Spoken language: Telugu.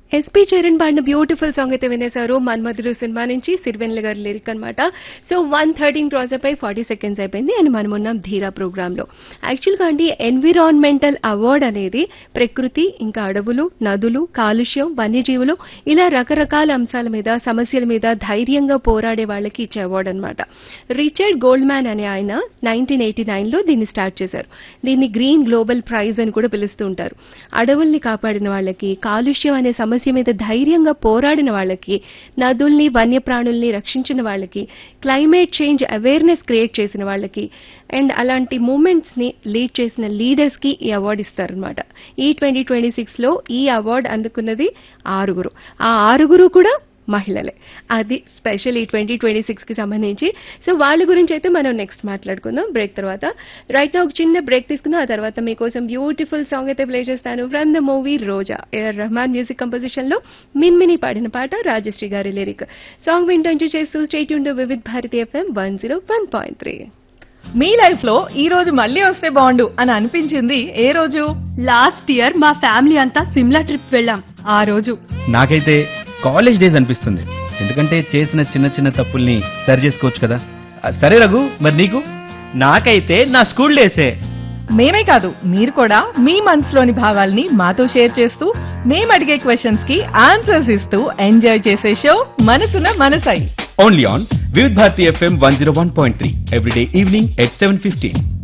ఎస్పీ చరణ్ పాడిన బ్యూటిఫుల్ సాంగ్ అయితే వినేశారు మన్మధుడు సినిమా నుంచి సిరివెన్నెల గారి లిరిక్ అనమాట. సో 1:13 క్రాస్ అయిపోయి 40 సెకండ్స్ అయిపోయింది అండ్ మనం ఉన్నాం ధీరా ప్రోగ్రామ్ లో. యాక్చువల్గా అండి ఎన్విరాన్మెంటల్ అవార్డ్ అనేది ప్రకృతి ఇంకా అడవులు, నదులు, కాలుష్యం, వన్యజీవులు ఇలా రకరకాల అంశాల మీద సమస్యల మీద ధైర్యంగా పోరాడే వాళ్ళకి ఇచ్చే అవార్డు అనమాట. రిచర్డ్ గోల్డ్మ్యాన్ అనే ఆయన 1989 లో దీన్ని స్టార్ట్ చేశారు. దీన్ని గ్రీన్ గ్లోబల్ ప్రైజ్ అని కూడా పిలుస్తూ ఉంటారు. అడవుల్ని కాపాడిన వాళ్ళకి, కాలుష్యం అనే సమస్య మీద ధైర్యంగా పోరాడిన వాళ్ళకి, నదుల్ని వన్యప్రాణుల్ని రక్షించిన వాళ్ళకి, క్లైమేట్ చేంజ్ అవేర్నెస్ క్రియేట్ చేసిన వాళ్ళకి అండ్ అలాంటి మూమెంట్స్ ని లీడ్ చేసిన లీడర్స్ కి ఈ అవార్డు ఇస్తారనమాట. ఈ 2026 లో ఈ అవార్డు అందుకున్నది 6. ఆ 6 కూడా మహిళలే. అది స్పెషల్ ఈ 2026 కి సంబంధించి. సో వాళ్ళ గురించి అయితే మనం నెక్స్ట్ మాట్లాడుకుందాం బ్రేక్ తర్వాత. రైట్ నా ఒక చిన్న బ్రేక్ తీసుకుందాం. ఆ తర్వాత మీకోసం బ్యూటిఫుల్ సాంగ్ అయితే ప్లే చేస్తాను from the movie Roja. AR Rahman music composition లో మిన్మిని పాడిన పాట, రాజశ్రీ గారి లిరిక్. సాంగ్ వింటూ ఎంజాయ్ చేస్తూ stay tune to Vividh Bharati FM 101.3. Me life లో ఈ రోజు మళ్ళీ వస్తే బాగుండు అని అనిపించింది ఏ రోజు? లాస్ట్ ఇయర్ మా ఫ్యామిలీ అంతా సిమ్లా ట్రిప్ వెళ్ళాం. ఆ రోజు నాకైతే కాలేజ్ డేస్ అనిపిస్తుంది. ఎందుకంటే చేసిన చిన్న చిన్న తప్పుల్ని సరి చేసుకోవచ్చు కదా. సరే రఘు, మరి నీకు? నాకైతే నా స్కూల్ డేసే. మేమే కాదు, మీరు కూడా మీ మనసులోని భావాల్ని మాతో షేర్ చేస్తూ మేము అడిగే క్వశ్చన్స్ కి ఆన్సర్స్ ఇస్తూ ఎంజాయ్ చేసే షో మనసున మనసై. Only on Vividh Bharati FM 101.3 everyday evening at 7:15.